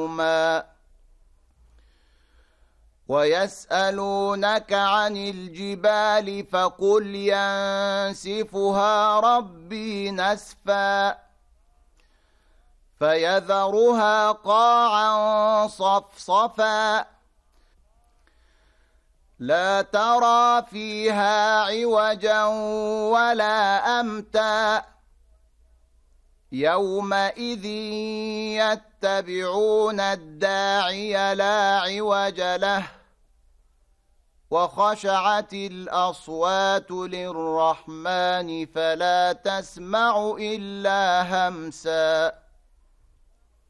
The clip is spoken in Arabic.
يوما ويسألونك عن الجبال فقل ينسفها ربي نسفا فيذرها قاعا صفصفا لا ترى فيها عوجا ولا أمتا يومئذ يتبعون الداعي لا عوج له وخشعت الأصوات للرحمن فلا تسمع إلا همسا